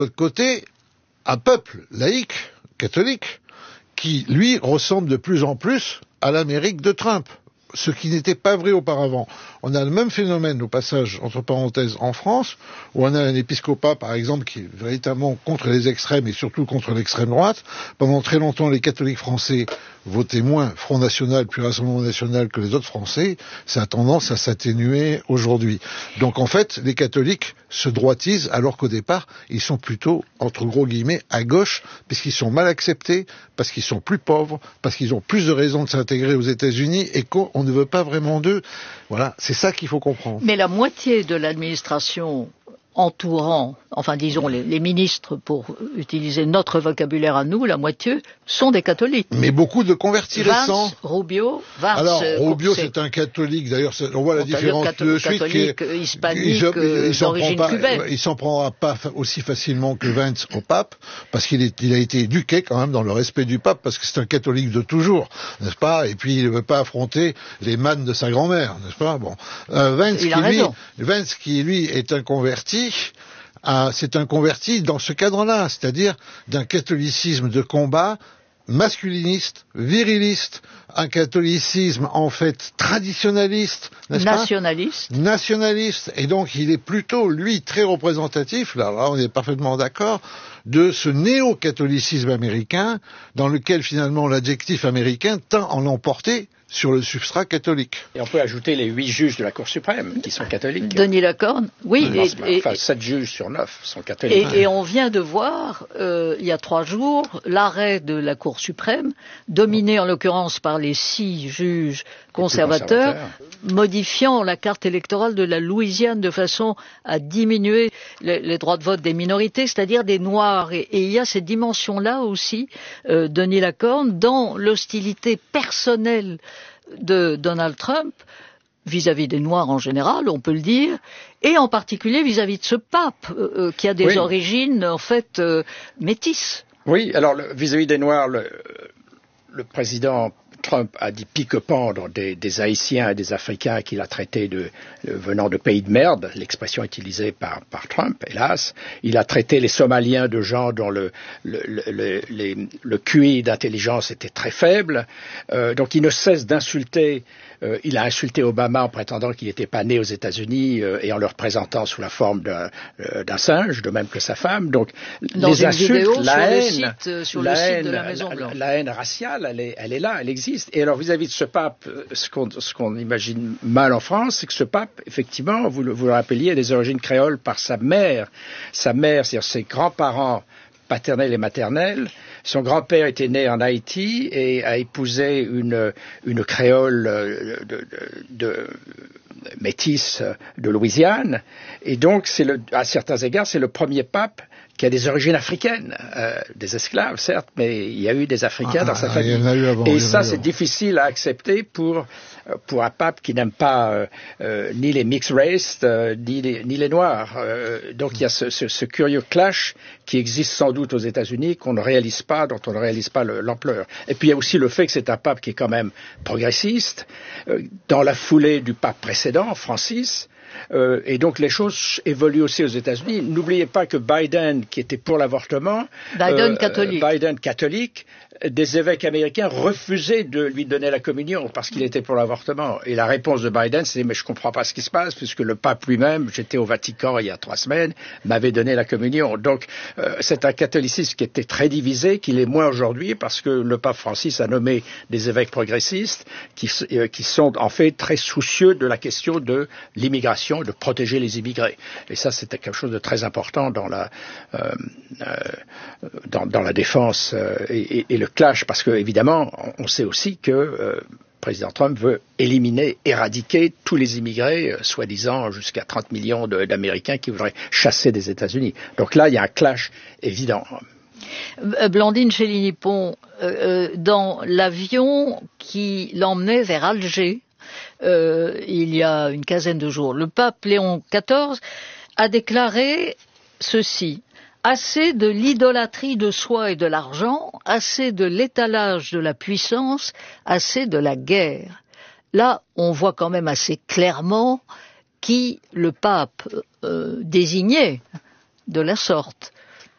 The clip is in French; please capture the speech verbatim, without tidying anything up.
De l'autre côté, un peuple laïque, catholique, qui, lui, ressemble de plus en plus à l'Amérique de Trump. Ce qui n'était pas vrai auparavant. On a le même phénomène, au passage, entre parenthèses, en France, où on a un épiscopat, par exemple, qui est véritablement contre les extrêmes et surtout contre l'extrême droite. Pendant très longtemps, les catholiques français votaient moins Front National puis Rassemblement National que les autres Français. Ça a tendance à s'atténuer aujourd'hui. Donc, en fait, les catholiques se droitisent, alors qu'au départ, ils sont plutôt, entre gros guillemets, à gauche, puisqu'ils sont mal acceptés, parce qu'ils sont plus pauvres, parce qu'ils ont plus de raisons de s'intégrer aux États-Unis et qu'on on ne veut pas vraiment d'eux. Voilà, c'est ça qu'il faut comprendre. Mais la moitié de l'administration entourant, enfin disons les, les ministres, pour utiliser notre vocabulaire à nous, la moitié sont des catholiques. Mais beaucoup de convertis Vance, récents. Rubio, Vance. Alors Rubio, c'est, c'est un catholique. D'ailleurs, on voit la différence catho- de suite. Catholique, qui est, hispanique, il, il, d'origine pas, cubaine. Il s'en prendra pas aussi facilement que Vance au pape, parce qu'il est, il a été éduqué quand même dans le respect du pape, parce que c'est un catholique de toujours, n'est-ce pas? Et puis il ne veut pas affronter les mannes de sa grand-mère, n'est-ce pas? Bon, euh, Vance, qui, lui, Vance qui lui est un converti. Ah, c'est un converti dans ce cadre-là, c'est-à-dire d'un catholicisme de combat masculiniste, viriliste, un catholicisme en fait traditionnaliste, n'est-ce pas ? Nationaliste. Nationaliste, et donc il est plutôt, lui, très représentatif, là, là on est parfaitement d'accord, de ce néo-catholicisme américain, dans lequel finalement l'adjectif américain tend à l'emporter sur le substrat catholique. Et on peut ajouter les huit juges de la Cour suprême qui sont catholiques. Denis Lacorne, oui. Et, et, enfin, sept juges sur neuf sont catholiques. Et, et on vient de voir, euh, il y a trois jours, l'arrêt de la Cour suprême, dominé en l'occurrence par les six juges conservateurs, conservateurs, modifiant la carte électorale de la Louisiane de façon à diminuer les, les droits de vote des minorités, c'est-à-dire des Noirs. Et, et il y a cette dimension-là aussi, euh, Denis Lacorne, dans l'hostilité personnelle de Donald Trump vis-à-vis des Noirs en général, on peut le dire, et en particulier vis-à-vis de ce pape euh, qui a des oui. origines en fait euh, métisses. Oui, alors le, vis-à-vis des Noirs, le, le président Trump a dit pique-pendre des, des Haïtiens et des Africains qu'il a traités de, de venant de pays de merde, l'expression utilisée par, par Trump, hélas. Il a traité les Somaliens de gens dont le, le, le, le, les, le Q I d'intelligence était très faible. Euh, donc il ne cesse d'insulter. Euh, il a insulté Obama en prétendant qu'il n'était pas né aux États-Unis euh, et en le représentant sous la forme d'un, euh, d'un singe, de même que sa femme. Donc dans les insultes, la haine, site, sur le site de la Maison Blanche. La, la haine raciale, elle est, elle est là, elle existe. Et alors vis-à-vis de ce pape, ce qu'on, ce qu'on imagine mal en France, c'est que ce pape, effectivement, vous le, vous le rappeliez, a des origines créoles par sa mère. Sa mère, c'est-à-dire ses grands-parents paternels et maternels. Son grand-père était né en Haïti et a épousé une, une créole de, de, de métisse de Louisiane. Et donc, c'est le, à certains égards, c'est le premier pape qui a des origines africaines, euh, des esclaves certes, mais il y a eu des Africains ah, dans sa famille. Avant, et ça, c'est difficile à accepter pour pour un pape qui n'aime pas euh, euh, ni les mixed races, euh, ni, les, ni les Noirs. Euh, donc il y a ce, ce, ce curieux clash qui existe sans doute aux États-Unis, qu'on ne réalise pas, dont on ne réalise pas le, l'ampleur. Et puis il y a aussi le fait que c'est un pape qui est quand même progressiste, euh, dans la foulée du pape précédent, Francis. Euh, et donc les choses évoluent aussi aux États-Unis. N'oubliez pas que Biden, qui était pour l'avortement, Biden euh, catholique, Biden catholique, des évêques américains refusaient de lui donner la communion parce qu'il était pour l'avortement. Et la réponse de Biden, c'est « mais je comprends pas ce qui se passe puisque le pape lui-même, j'étais au Vatican il y a trois semaines, m'avait donné la communion ». Donc euh, c'est un catholicisme qui était très divisé, qui l'est moins aujourd'hui parce que le pape Francis a nommé des évêques progressistes qui, euh, qui sont en fait très soucieux de la question de l'immigration, de protéger les immigrés. Et ça, c'était quelque chose de très important dans la, euh, euh, dans, dans la défense euh, et, et, et le clash, parce que évidemment, on sait aussi que euh, le président Trump veut éliminer, éradiquer tous les immigrés, euh, soi-disant jusqu'à trente millions de, d'Américains qui voudraient chasser des États-Unis. Donc là, il y a un clash évident. Blandine Chéligny-Pont, euh, dans l'avion qui l'emmenait vers Alger, euh, il y a une quinzaine de jours, le pape Léon quatorze a déclaré ceci: assez de l'idolâtrie de soi et de l'argent, assez de l'étalage de la puissance, assez de la guerre. Là, on voit quand même assez clairement qui le pape euh, désignait de la sorte.